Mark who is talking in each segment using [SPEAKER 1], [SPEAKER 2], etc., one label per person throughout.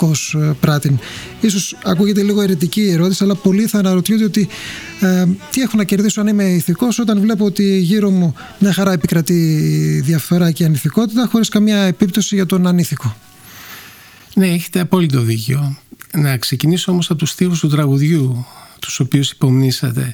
[SPEAKER 1] ανηθικός πράτην. Ίσως ακούγεται λίγο αιρετική η ερώτηση, αλλά πολλοί θα αναρωτιούνται ότι τι έχω να κερδίσω αν είμαι ηθικός, όταν βλέπω ότι γύρω μου μια χαρά επικρατεί διαφθορά και ανηθικότητα, χωρίς καμία επίπτωση για τον ανήθικο.
[SPEAKER 2] Ναι, έχετε απόλυτο δίκιο. Να ξεκινήσω όμως από τους στίχους του τραγουδιού, τους οποίους υπομνήσατε.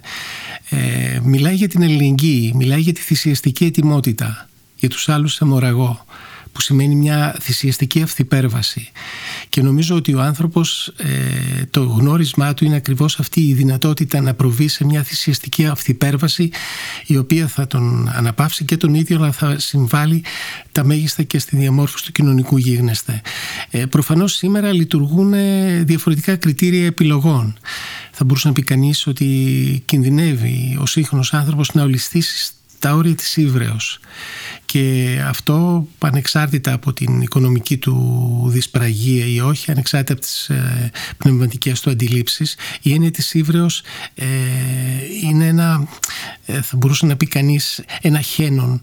[SPEAKER 2] Μιλάει για την αλληλεγγύη, μιλάει για τη θυσιαστική ετοιμότητα, για τους άλλους αιμορραγώ, που σημαίνει μια θυσιαστική αυθυπέρβαση. Και νομίζω ότι ο άνθρωπος, το γνώρισμά του είναι ακριβώς αυτή η δυνατότητα να προβεί σε μια θυσιαστική αυθυπέρβαση, η οποία θα τον αναπαύσει και τον ίδιο, αλλά θα συμβάλλει τα μέγιστα και στη διαμόρφωση του κοινωνικού γίγνεσθε. Προφανώς σήμερα λειτουργούν διαφορετικά κριτήρια επιλογών. Θα μπορούσε να πει κανείς ότι κινδυνεύει ο σύγχρονος άνθρωπος να ολισθήσει τα όρια της ύβρεως, και αυτό ανεξάρτητα από την οικονομική του δυσπραγία ή όχι, ανεξάρτητα από τις πνευματικές του αντιλήψεις. Η έννοια της ύβρεως είναι ένα, θα μπορούσε να πει κανείς, ένα χένον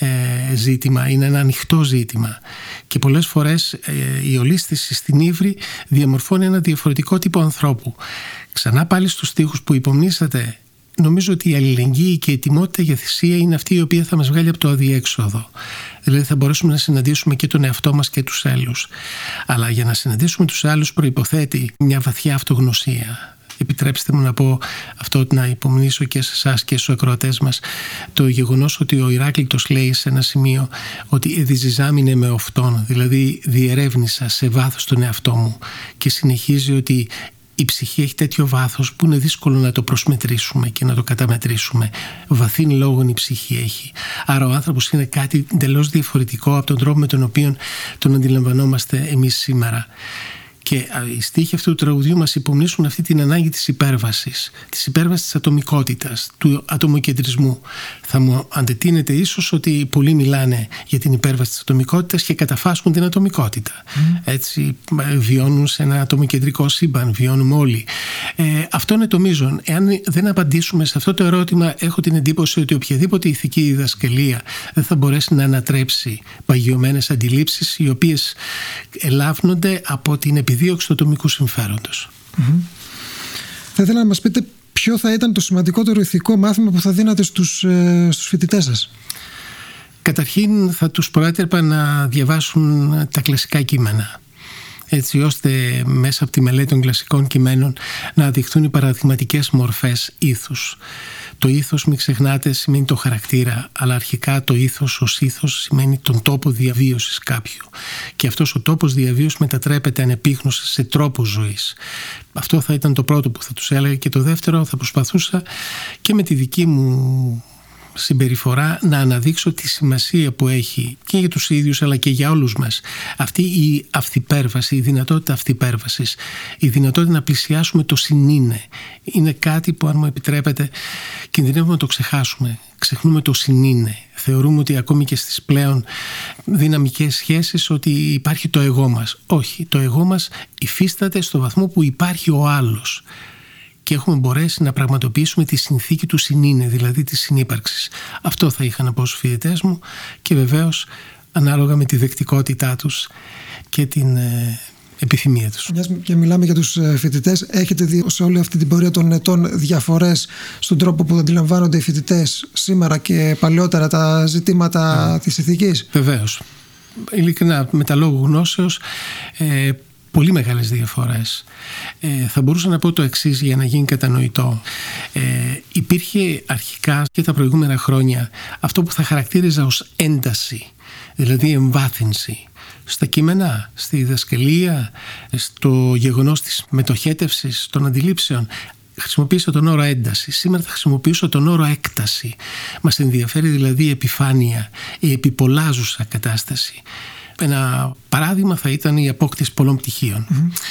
[SPEAKER 2] ζήτημα, είναι ένα ανοιχτό ζήτημα, και πολλές φορές η ολίσθηση στην ύβρη διαμορφώνει ένα διαφορετικό τύπο ανθρώπου. Ξανά πάλι στους στίχους που υπομνήσατε, νομίζω ότι η αλληλεγγύη και η ετοιμότητα για θυσία είναι αυτή η οποία θα μας βγάλει από το αδιέξοδο. Δηλαδή θα μπορέσουμε να συναντήσουμε και τον εαυτό μας και τους άλλους. Αλλά για να συναντήσουμε τους άλλους προϋποθέτει μια βαθιά αυτογνωσία. Επιτρέψτε μου να πω αυτό, να υπομνήσω και σε εσάς και στους ακροατές μας το γεγονός ότι ο Ηράκλειτος λέει σε ένα σημείο ότι «εδιζιζάμινε με οφτών», δηλαδή διερεύνησα σε βάθος τον εαυτό μου, και συνεχίζει ότι η ψυχή έχει τέτοιο βάθος που είναι δύσκολο να το προσμετρήσουμε και να το καταμετρήσουμε. Βαθύν λόγον η ψυχή έχει. Άρα ο άνθρωπος είναι κάτι εντελώς διαφορετικό από τον τρόπο με τον οποίο τον αντιλαμβανόμαστε εμείς σήμερα. Και οι στίχοι αυτού του τραγουδιού μας υπομνήσουν αυτή την ανάγκη της υπέρβασης της ατομικότητας, του ατομοκεντρισμού. Θα μου αντετείνεται ίσως ότι πολλοί μιλάνε για την υπέρβαση της ατομικότητας και καταφάσκουν την ατομικότητα. Έτσι βιώνουν σε ένα ατομοκεντρικό σύμπαν, βιώνουμε όλοι. Αυτό είναι το μείζον. Εάν δεν απαντήσουμε σε αυτό το ερώτημα, έχω την εντύπωση ότι οποιαδήποτε ηθική διδασκαλία δεν θα μπορέσει να ανατρέψει παγιωμένες αντιλήψεις, οι οποίες ελάβνονται από την επιδίωξη του ατομικού συμφέροντος.
[SPEAKER 1] Θα ήθελα να μας πείτε ποιο θα ήταν το σημαντικότερο ηθικό μάθημα που θα δίνατε στους φοιτητές σας.
[SPEAKER 2] Καταρχήν θα τους προέτρεπα να διαβάσουν τα κλασικά κείμενα, έτσι ώστε μέσα από τη μελέτη των κλασικών κειμένων να αδειχθούν οι παραδειγματικές μορφές ήθους. Το ήθος, μην ξεχνάτε, σημαίνει το χαρακτήρα, αλλά αρχικά το ήθος ως ήθος σημαίνει τον τόπο διαβίωσης κάποιου. Και αυτός ο τόπος διαβίωσης μετατρέπεται ανεπίχνωσα σε τρόπο ζωής. Αυτό θα ήταν το πρώτο που θα τους έλεγα, και το δεύτερο θα προσπαθούσα και με τη δική μου συμπεριφορά να αναδείξω τη σημασία που έχει και για τους ίδιους αλλά και για όλους μας αυτή η αυθυπέρβαση, η δυνατότητα αυθυπέρβασης, η δυνατότητα να πλησιάσουμε το συνήνε. Είναι κάτι που, αν μου επιτρέπετε, κινδυνεύουμε να το ξεχάσουμε. Ξεχνούμε το συνήνε. Θεωρούμε ότι ακόμη και στις πλέον δυναμικές σχέσεις ότι υπάρχει το εγώ μας. Όχι, το εγώ μας υφίσταται στο βαθμό που υπάρχει ο άλλος. Και έχουμε μπορέσει να πραγματοποιήσουμε τη συνθήκη του συνήνε, δηλαδή της συνύπαρξης. Αυτό θα είχα να πω στους φοιτητές μου, και βεβαίως ανάλογα με τη δεκτικότητά τους και την επιθυμία τους.
[SPEAKER 1] Μιας και μιλάμε για τους φοιτητές, έχετε δει σε όλη αυτή την πορεία των ετών διαφορές στον τρόπο που αντιλαμβάνονται οι φοιτητές σήμερα και παλαιότερα τα ζητήματα της ηθικής?
[SPEAKER 2] Βεβαίως. Ειλικρινά, με τα λόγου γνώσεως, πολύ μεγάλες διαφορές. Θα μπορούσα να πω το εξής για να γίνει κατανοητό. Υπήρχε αρχικά και τα προηγούμενα χρόνια αυτό που θα χαρακτήριζα ως ένταση, δηλαδή εμβάθυνση. Στα κείμενα, στη διδασκαλία, στο γεγονός της μετοχέτευσης των αντιλήψεων. Χρησιμοποίησα τον όρο ένταση. Σήμερα θα χρησιμοποιήσω τον όρο έκταση. Μας ενδιαφέρει δηλαδή η επιφάνεια, η επιπολάζουσα κατάσταση. Ένα παράδειγμα θα ήταν η απόκτηση πολλών πτυχίων.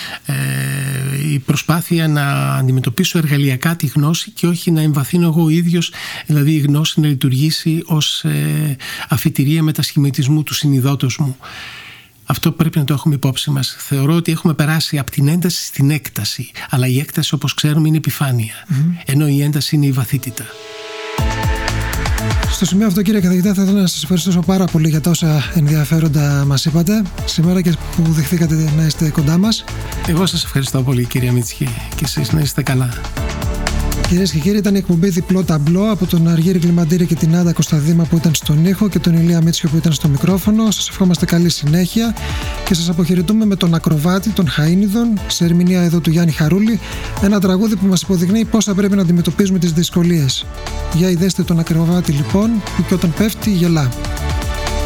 [SPEAKER 2] Η προσπάθεια να αντιμετωπίσω εργαλειακά τη γνώση και όχι να εμβαθύνω εγώ ο ίδιος, δηλαδή η γνώση να λειτουργήσει ως αφιτηρία μετασχηματισμού του συνειδότος μου. Αυτό πρέπει να το έχουμε υπόψη μας. Θεωρώ ότι έχουμε περάσει από την ένταση στην έκταση, αλλά η έκταση, όπως ξέρουμε, είναι επιφάνεια, ενώ η ένταση είναι η βαθύτητα.
[SPEAKER 1] Στο σημείο αυτό, κύριε καθηγητά, θα ήθελα να σας ευχαριστήσω πάρα πολύ για τόσα ενδιαφέροντα μας είπατε σήμερα και που δεχθήκατε να είστε κοντά μας.
[SPEAKER 2] Εγώ σας ευχαριστώ πολύ, κύριε Μίτσικη, και εσείς να είστε καλά.
[SPEAKER 1] Κυρίες και κύριοι, ήταν η εκπομπή Διπλό Ταμπλό από τον Αργύρη Κλιμαντήρη και την Άντα Κωνσταδήμα που ήταν στον ήχο και τον Ηλία Μίτσικο που ήταν στο μικρόφωνο. Σας ευχόμαστε καλή συνέχεια και σας αποχαιρετούμε με τον Ακροβάτη των Χαΐνιδων, σε ερμηνεία εδώ του Γιάννη Χαρούλη, ένα τραγούδι που μας υποδεικνύει πώς θα πρέπει να αντιμετωπίζουμε τις δυσκολίες. Για ειδέστε τον Ακροβάτη λοιπόν, που και όταν πέφτει γελά.